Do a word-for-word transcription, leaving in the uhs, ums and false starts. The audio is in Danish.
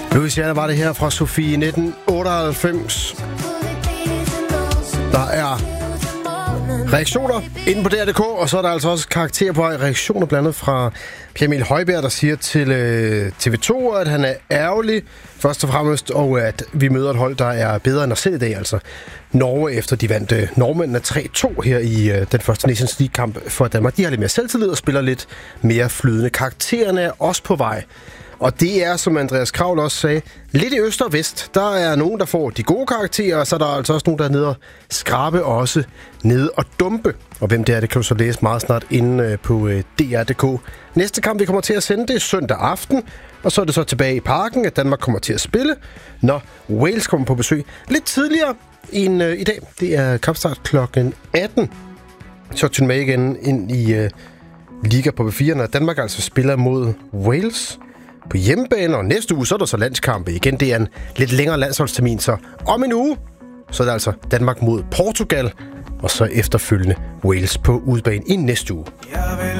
Louisiana var det her fra Sofie nitten otteoghalvfems. Der er reaktioner inde på D R punktum D K, og så er der altså også karakter på reaktioner blandt andet fra Pierre Emil Højbjerg, der siger til øh, T V to, at han er ærgerlig først og fremmest, og at vi møder et hold, der er bedre end os selv i dag, altså Norge, efter de vandt øh, nordmændene tre to her i øh, den første Nations League-kamp for Danmark. De har lidt mere selvtillid og spiller lidt mere flydende. Karaktererne er også på vej. Og det er, som Andreas Kravl også sagde, lidt i øst og vest. Der er nogen, der får de gode karakterer, og så er der altså også nogen, der er nede og skrabe, og også nede og dumpe. Og hvem det er, det kan du så læse meget snart inde på D R punktum D K. Næste kamp, vi kommer til at sende, det er søndag aften. Og så er det så tilbage i parken, at Danmark kommer til at spille, når Wales kommer på besøg lidt tidligere end øh, i dag. Det er kampstart klokken atten. Så tyn med igen ind i øh, Liga på B fire, når Danmark altså spiller mod Wales på hjemmebane, og næste uge så er der så landskampe igen. Det er en lidt længere landsholdstermin, så om en uge så er det altså Danmark mod Portugal, og så efterfølgende Wales på udebane i næste uge.